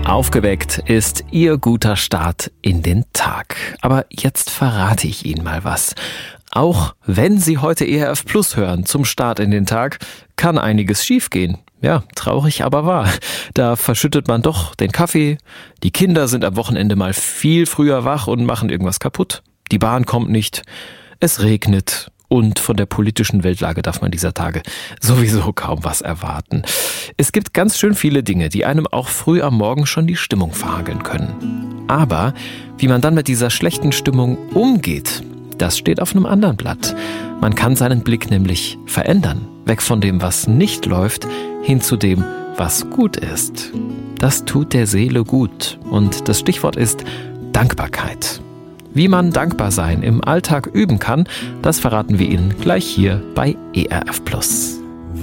Aufgeweckt ist Ihr guter Start in den Tag. Aber jetzt verrate ich Ihnen mal was. Auch wenn Sie heute ERF Plus hören zum Start in den Tag, kann einiges schiefgehen. Ja, traurig, aber wahr. Da verschüttet man doch den Kaffee. Die Kinder sind am Wochenende mal viel früher wach und machen irgendwas kaputt. Die Bahn kommt nicht. Es regnet. Und von der politischen Weltlage darf man dieser Tage sowieso kaum was erwarten. Es gibt ganz schön viele Dinge, die einem auch früh am Morgen schon die Stimmung verhageln können. Aber wie man dann mit dieser schlechten Stimmung umgeht, das steht auf einem anderen Blatt. Man kann seinen Blick nämlich verändern. Weg von dem, was nicht läuft, hin zu dem, was gut ist. Das tut der Seele gut. Und das Stichwort ist Dankbarkeit. Wie man dankbar sein im Alltag üben kann, das verraten wir Ihnen gleich hier bei ERF Plus.